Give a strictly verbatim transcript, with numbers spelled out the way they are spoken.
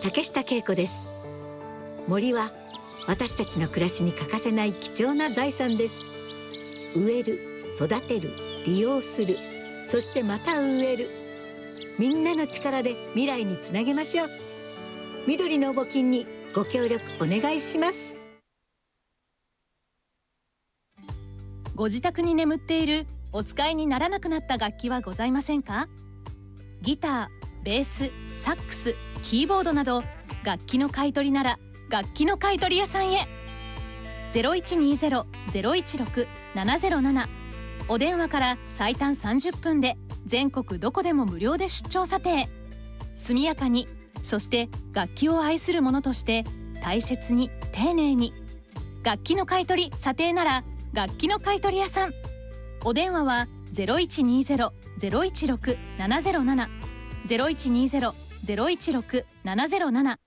竹下恵子です。森は私たちの暮らしに欠かせない貴重な財産です。植える、育てる、利用する、そしてまた植える。みんなの力で未来につなげましょう。緑の募金にご協力お願いします。 ご自宅に眠っているお使いにならなくなった楽器はございませんか？ギター、ベース、サックス、キーボードなど楽器の買い取りなら楽器の買い取り屋さんへ。 ゼロいちにゼロ ゼロいちろく ななゼロなな お電話から最短さんじゅっぷんで全国どこでも無料で出張査定。速やかに、そして楽器を愛する者として大切に丁寧に。楽器の買い取り査定なら楽器の買い取り屋さん。お電話は ゼロいちにゼロ ゼロいちろく ななゼロなな ゼロいちにゼロ ゼロいちろく ななゼロなな